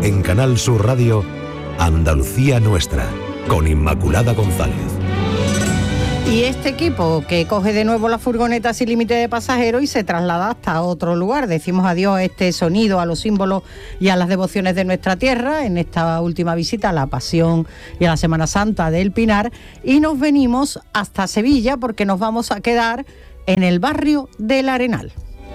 En Canal Sur Radio, Andalucía Nuestra, con Inmaculada González. Y este equipo que coge de nuevo la furgoneta sin límite de pasajeros y se traslada hasta otro lugar. Decimos adiós a este sonido, a los símbolos y a las devociones de nuestra tierra en esta última visita a la Pasión y a la Semana Santa del Pinar, y nos venimos hasta Sevilla porque nos vamos a quedar en el barrio del Arenal.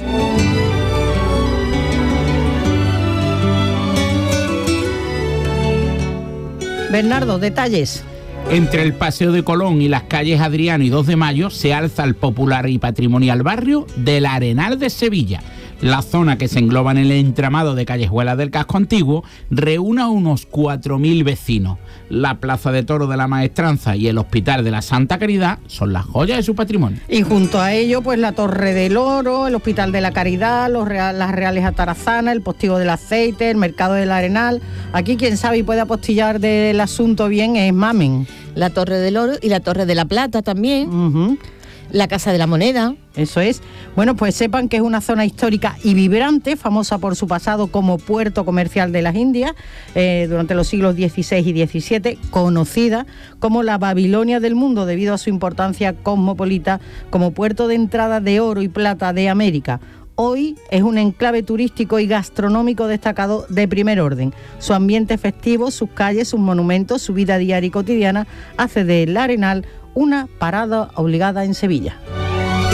Bernardo, detalles. Entre el Paseo de Colón y las calles Adriano y 2 de Mayo se alza el popular y patrimonial barrio del Arenal de Sevilla. La zona, que se engloba en el entramado de callejuelas del casco antiguo, reúne a unos 4.000 vecinos. La Plaza de Toros de la Maestranza y el Hospital de la Santa Caridad son las joyas de su patrimonio. Y junto a ello, pues la Torre del Oro, el Hospital de la Caridad, las Reales Atarazanas, el Postigo del Aceite, el Mercado del Arenal. Aquí quien sabe y puede apostillar del asunto bien es Mamen. La Torre del Oro y la Torre de la Plata también. Uh-huh. La Casa de la Moneda. Eso es. Bueno, pues sepan que es una zona histórica y vibrante, famosa por su pasado como puerto comercial de las Indias durante los siglos XVI y XVII, conocida como la Babilonia del mundo debido a su importancia cosmopolita como puerto de entrada de oro y plata de América. Hoy es un enclave turístico y gastronómico destacado de primer orden. Su ambiente festivo, sus calles, sus monumentos, su vida diaria y cotidiana hace del Arenal una parada obligada en Sevilla.